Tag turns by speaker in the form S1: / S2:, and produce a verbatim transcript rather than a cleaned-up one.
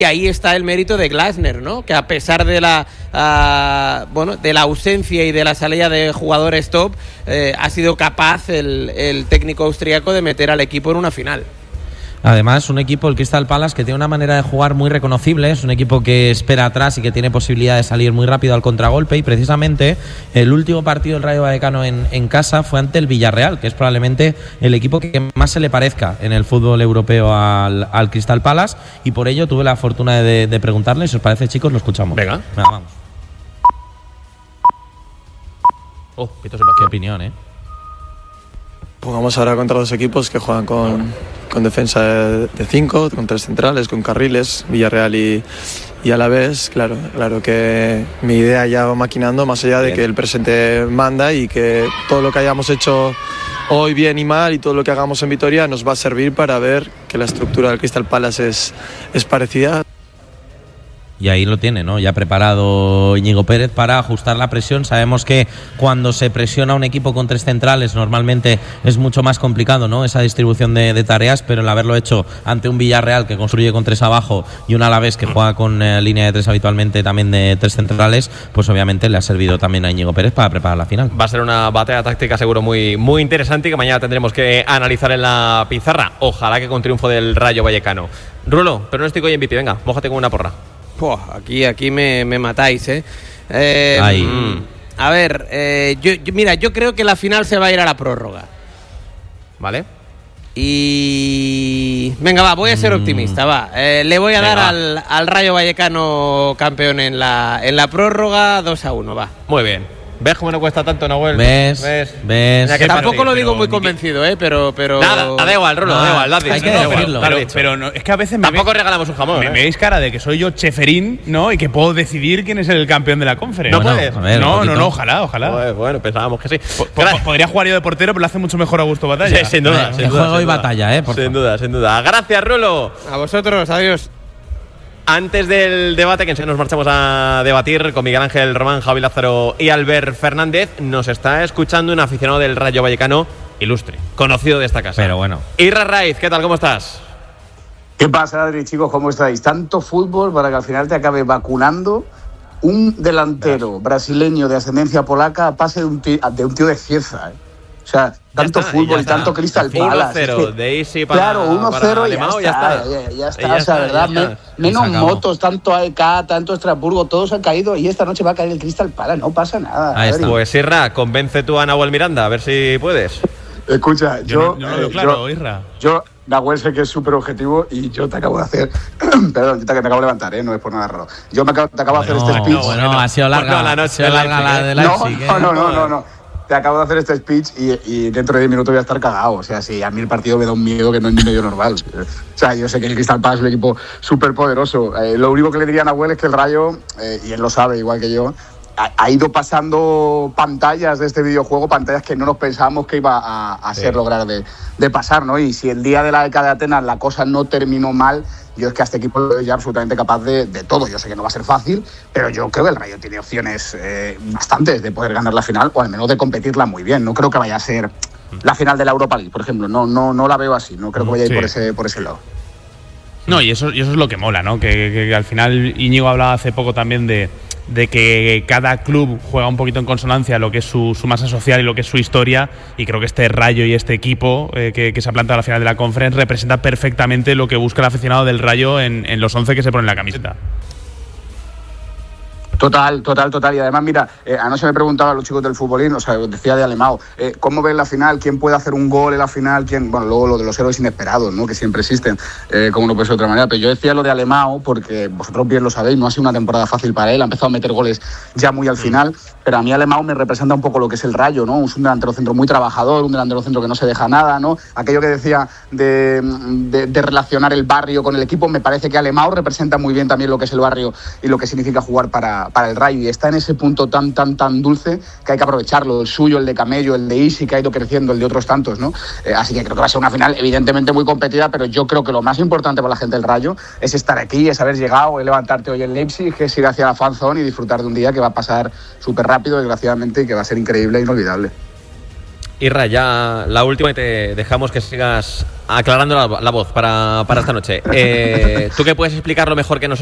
S1: Y ahí está el mérito de Glasner, ¿no? Que a pesar de la uh, bueno, de la ausencia y de la salida de jugadores top, eh, ha sido capaz el, el técnico austriaco de meter al equipo en una final.
S2: Además, un equipo, el Crystal Palace, que tiene una manera de jugar muy reconocible, es un equipo que espera atrás y que tiene posibilidad de salir muy rápido al contragolpe, y precisamente el último partido del Rayo Vallecano en, en casa fue ante el Villarreal, que es probablemente el equipo que más se le parezca en el fútbol europeo al, al Crystal Palace, y por ello tuve la fortuna de, de preguntarle. Si os parece, chicos, lo escuchamos.
S3: Venga.
S2: Venga, vamos.
S3: Oh, Pito Sebastián.
S2: Qué opinión, ¿eh?
S4: Jugamos ahora contra dos equipos que juegan con, con defensa de cinco, con tres centrales, con carriles, Villarreal y, y Alavés. Claro, claro que mi idea ya va maquinando, más allá de que el presente manda y que todo lo que hayamos hecho hoy bien y mal y todo lo que hagamos en Vitoria nos va a servir para ver que la estructura del Crystal Palace es, es parecida.
S2: Y ahí lo tiene, ¿no? Ya preparado Íñigo Pérez para ajustar la presión. Sabemos que cuando se presiona un equipo con tres centrales normalmente es mucho más complicado, ¿no? Esa distribución de, de tareas, pero el haberlo hecho ante un Villarreal que construye con tres abajo y un Alavés que juega con eh, línea de tres habitualmente también de tres centrales, pues obviamente le ha servido también a Íñigo Pérez para preparar la final.
S3: Va a ser una batalla táctica seguro muy, muy interesante y que mañana tendremos que analizar en la pizarra. Ojalá que con triunfo del Rayo Vallecano. Rulo, pronóstico y M V P, venga, mójate con una porra.
S1: Puah, aquí aquí me, me matáis, ¿eh? eh
S2: Ay.
S1: A ver, eh, yo, yo, mira, yo creo que la final se va a ir a la prórroga.
S3: ¿Vale?
S1: Y... Venga, va, voy a ser optimista, va. Eh, le voy a
S3: Venga,
S1: dar al, al Rayo Vallecano campeón en la, en la prórroga, dos a uno, va.
S3: Muy bien. ¿Ves cómo no cuesta tanto, Nahuel?
S2: ¿Ves?
S3: ¿Ves?
S2: ¿Ves?
S3: Mira, que
S1: Tampoco
S3: parece,
S1: lo digo
S3: pero
S1: muy
S3: ni
S1: convencido, ¿eh? Pero... pero...
S3: Nada, da igual, Rulo, da igual, lo has dicho.
S2: Hay que
S3: No, da igual,
S2: decirlo.
S3: lo has
S5: Pero,
S3: dicho.
S5: pero no, es que a veces me
S3: Tampoco
S5: veis,
S3: regalamos un jamón,
S5: me
S3: ¿eh?
S5: veis cara de que soy yo Cheferín, ¿no? Y que puedo decidir quién es el campeón de la Conference.
S3: No
S5: Bueno,
S3: puedes.
S2: a ver, un
S5: no, no,
S2: poquito.
S5: no, ojalá, ojalá.
S3: Bueno, bueno, pensábamos que sí.
S5: Po- po- Podría jugar yo de portero, pero lo hace mucho mejor Augusto Batalla.
S3: Sí, sin duda,
S2: Eh,
S3: sin
S2: de
S3: duda,
S2: juego
S3: sin
S2: y
S3: duda.
S2: batalla, ¿eh? Por
S3: Sin
S2: favor.
S3: duda, sin duda. Gracias, Rulo.
S1: A vosotros, adiós.
S3: Antes del debate, que enseguida nos marchamos a debatir con Miguel Ángel Román, Javi Lázaro y Albert Fernández, nos está escuchando un aficionado del Rayo Vallecano ilustre, conocido de esta casa.
S2: Pero bueno.
S3: Irra Raiz, ¿qué tal? ¿Cómo estás?
S6: ¿Qué pasa, Adri, chicos? ¿Cómo estáis? Tanto fútbol para que al final te acabe vacunando un delantero brasileño de ascendencia polaca a pase de un tío de, un tío de Cieza, ¿eh? O sea, tanto
S3: está,
S6: fútbol
S3: ya
S6: y
S3: está.
S6: tanto Crystal
S3: uno
S6: Palace.
S3: cero
S6: es que,
S3: de Easy para
S6: claro, uno cero y ya
S3: Alemão,
S6: está.
S3: ya está.
S6: Ya, ya está,
S3: Ya
S6: o sea,
S3: está,
S6: ¿verdad?
S3: ya está.
S6: Me- menos
S2: Se acabó.
S6: motos, tanto A E K, tanto Estrasburgo, todos han caído y esta noche va a caer el Crystal Palace. No pasa nada.
S2: Ahí
S6: Adri.
S2: está.
S3: Pues Irra, convence tú a Nahuel Miranda, a ver si puedes.
S6: Escucha,
S5: Yo,
S6: yo.
S5: no, yo no lo veo
S6: eh,
S5: claro,
S6: yo-
S5: Isra.
S6: Yo, Nahuel, sé que es súper objetivo y yo te acabo de hacer. Perdón, yo te, te acabo de levantar, ¿eh? No es por nada raro. Yo me acabo, te acabo de hacer este
S2: No,
S6: speech.
S2: bueno, ha sido larga,
S3: Pues no, la noche
S2: ha sido
S3: de
S2: larga
S3: Leipzig,
S2: la de
S3: ¿eh?
S6: No,
S2: Leipzig, ¿eh?
S6: no, no, no, no, no. Te acabo de hacer este speech y, y dentro de diez minutos voy a estar cagado. O sea, si a mí el partido me da un miedo que no es ni medio normal. O sea, yo sé que el Crystal Palace es un equipo súper poderoso. Eh, lo único que le diría a Nahuel es que el Rayo, eh, y él lo sabe igual que yo, ha, ha ido pasando pantallas de este videojuego, pantallas que no nos pensábamos que iba a, a ser
S3: Sí.
S6: lograr de, de pasar, ¿no? Y si el día de la década de Atenas la cosa no terminó mal, yo es que a este equipo lo veo ya absolutamente capaz de, de todo. Yo sé que no va a ser fácil, pero yo creo que el Rayo tiene opciones eh, bastantes de poder ganar la final o al menos de competirla muy bien. No creo que vaya a ser la final de la Europa League, por ejemplo. No, no, no la veo así. No creo que vaya a ir
S5: Sí.
S6: por ese, por ese lado.
S5: No, y eso, y eso es lo que mola, ¿no? Que, que- que al final Íñigo hablaba hace poco también de, de que cada club juega un poquito en consonancia a lo que es su, su masa social y lo que es su historia, y creo que este Rayo y este equipo eh, que, que se ha plantado a la final de la Conference representa perfectamente lo que busca el aficionado del Rayo en, en los once que se ponen en la camiseta.
S6: Total, total, total. Y además, mira, eh, anoche me preguntaban los chicos del futbolín, o sea, decía de Alemão, eh, ¿cómo ven la final? ¿Quién puede hacer un gol en la final? ¿Quién? Bueno, luego lo de los héroes inesperados, ¿no? Que siempre existen, eh, como no puede ser de otra manera. Pero yo decía lo de Alemão porque vosotros bien lo sabéis, no ha sido una temporada fácil para él, ha empezado a meter goles ya muy al final, pero a mí Alemão me representa un poco lo que es el Rayo, ¿no? Es un delantero centro muy trabajador, un delantero centro que no se deja nada, ¿no? Aquello que decía de, de, de relacionar el barrio con el equipo, me parece que Alemão representa muy bien también lo que es el barrio y lo que significa jugar para, para el Rayo, y está en ese punto tan, tan, tan dulce que hay que aprovecharlo, el suyo, el de Camello, el de Isi, que ha ido creciendo, el de otros tantos, ¿no? Eh, así que creo que va a ser una final evidentemente muy competida, pero yo creo que lo más importante para la gente del Rayo es estar aquí, es haber llegado, es levantarte hoy en Leipzig, es ir hacia la fan zone y disfrutar de un día que va a pasar súper rápido, desgraciadamente, y que va a ser increíble e inolvidable.
S3: Irra, ya la última y te dejamos que sigas aclarando la, la voz para, para esta noche. Eh, ¿Tú qué puedes explicarlo mejor que nosotros?